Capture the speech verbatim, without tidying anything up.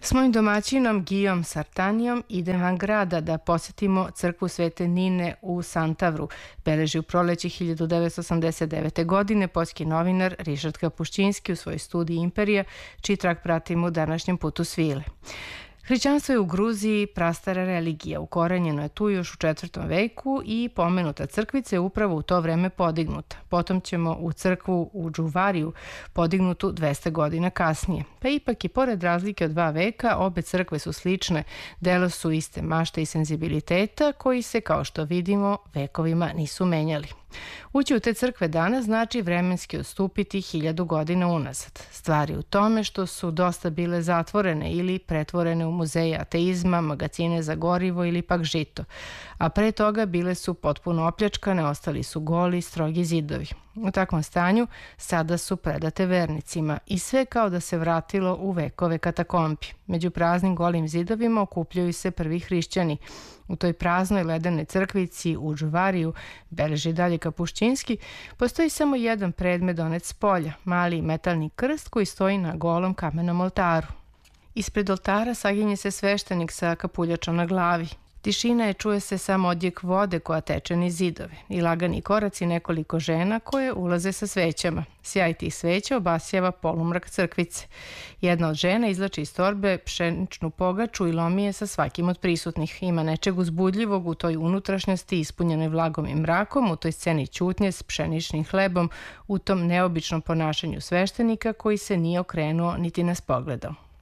S mojim domaćinom Gijom Sartanijom idem van grada da posetimo crkvu Svete Nine u Santavru, beleži u proleći hiljadu devetsto osamdeset devete. godine poljski novinar Rišard Kapušćinski u svojoj studiji Imperija, čiji trag pratimo u današnjem putu svile. Hrišćanstvo je u Gruziji prastara religija, ukorenjeno je tu još u četvrtom veku i pomenuta crkvica je upravo u to vreme podignuta. Potom ćemo u crkvu u Džuvariju, podignutu dvesta godina kasnije. Pa ipak i pored razlike od dva veka, obe crkve su slične, delo su iste mašte i senzibiliteta koji se, kao što vidimo, vekovima nisu menjali. Ući u te crkve danas znači vremenski odstupiti hiljadu godina unazad. Stvar je u tome što su dosta bile zatvorene ili pretvorene u muzeje ateizma, magacine za gorivo ili pak žito. A pre toga bile su potpuno opljačkane, ostali su goli, strogi zidovi. U takvom stanju sada su predate vernicima i sve kao da se vratilo u vekove katakombi. Među praznim golim zidovima okupljaju se prvi hrišćani. U toj praznoj ledenoj crkvici u Džuvariju, beleži dalje Kapušćinski, postoji samo jedan predmet donet s polja, mali metalni krst koji stoji na golom kamenom oltaru. Ispred oltara saginje se sveštenik sa kapuljačom na glavi. Tišina je, čuje se samo odjek vode koja teče niz zidove i lagani koraci nekoliko žena koje ulaze sa svećama. Sjaj tih sveća obasjava polumrak crkvice. Jedna od žena izvlači iz torbe pšeničnu pogaču i lomi je sa svakim od prisutnih. Ima nečeg uzbudljivog u toj unutrašnjosti ispunjenoj vlagom i mrakom, u toj sceni ćutnje s pšeničnim hlebom, u tom neobičnom ponašanju sveštenika koji se nije okrenuo niti nas pogledao.